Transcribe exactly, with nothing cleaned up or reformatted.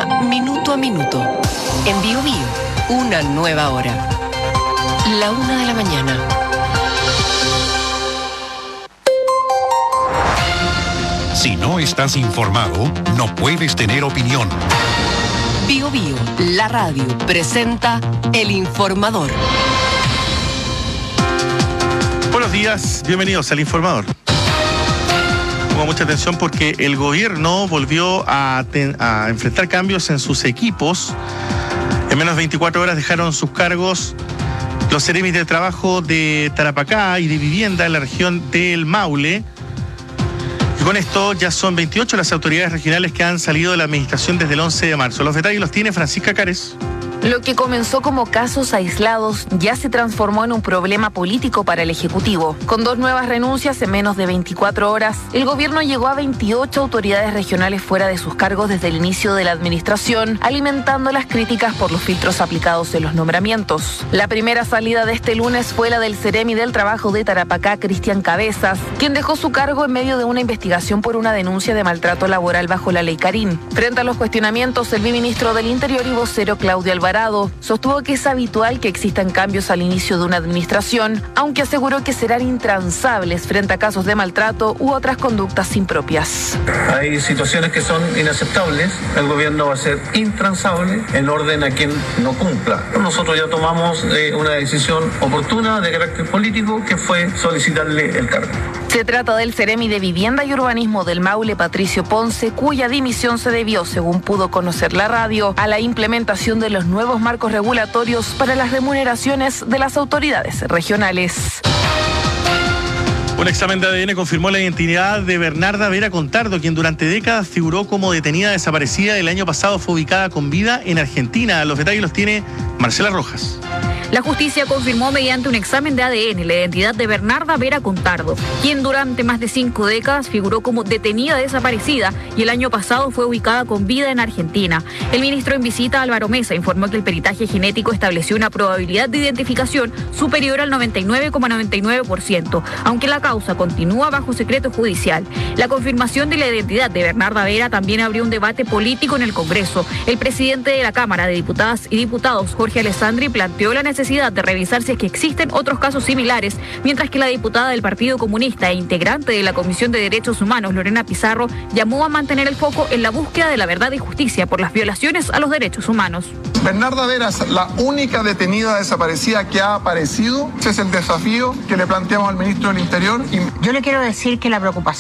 Noticia minuto a minuto. En Bio Bio, una nueva hora. La una de la mañana. Si no estás informado, no puedes tener opinión. Bio Bio, la radio, presenta El Informador. Buenos días, bienvenidos al Informador. Pongo mucha atención porque el gobierno volvió a, ten, a enfrentar cambios en sus equipos. En menos de veinticuatro horas dejaron sus cargos los seremis de trabajo de Tarapacá y de vivienda en la región del Maule. Y con esto ya son veintiocho las autoridades regionales que han salido de la administración desde el once de marzo. Los detalles los tiene Francisca Cares. Lo que comenzó como casos aislados ya se transformó en un problema político para el Ejecutivo. Con dos nuevas renuncias en menos de veinticuatro horas, el gobierno llegó a veintiocho autoridades regionales fuera de sus cargos desde el inicio de la administración, alimentando las críticas por los filtros aplicados en los nombramientos. La primera salida de este lunes fue la del Ceremi del Trabajo de Tarapacá, Cristian Cabezas, quien dejó su cargo en medio de una investigación por una denuncia de maltrato laboral bajo la ley Carín. Frente a los cuestionamientos, el viceministro del Interior y vocero Claudio Alvarado sostuvo que es habitual que existan cambios al inicio de una administración, aunque aseguró que serán intransables frente a casos de maltrato u otras conductas impropias. Hay situaciones que son inaceptables, el gobierno va a ser intransable en orden a quien no cumpla. Nosotros ya tomamos eh, una decisión oportuna de carácter político que fue solicitarle el cargo. Se trata del Ceremi de Vivienda y Urbanismo del Maule, Patricio Ponce, cuya dimisión se debió, según pudo conocer la radio, a la implementación de los nuevos marcos regulatorios para las remuneraciones de las autoridades regionales. Un examen de A D N confirmó la identidad de Bernarda Vera Contardo, quien durante décadas figuró como detenida desaparecida. El año pasado fue ubicada con vida en Argentina. Los detalles los tiene Marcela Rojas. La justicia confirmó mediante un examen de A D N la identidad de Bernarda Vera Contardo, quien durante más de cinco décadas figuró como detenida desaparecida y el año pasado fue ubicada con vida en Argentina. El ministro en visita, Álvaro Mesa, informó que el peritaje genético estableció una probabilidad de identificación superior al noventa y nueve coma noventa y nueve por ciento, aunque la causa continúa bajo secreto judicial. La confirmación de la identidad de Bernarda Vera también abrió un debate político en el Congreso. El presidente de la Cámara de Diputadas y Diputados, Jorge Alessandri, planteó la necesidad de revisar si es que existen otros casos similares, mientras que la diputada del Partido Comunista e integrante de la Comisión de Derechos Humanos, Lorena Pizarro, llamó a mantener el foco en la búsqueda de la verdad y justicia por las violaciones a los derechos humanos. Bernarda Vera es la única detenida desaparecida que ha aparecido. Ese es el desafío que le planteamos al ministro del Interior. Yo le quiero decir que la preocupación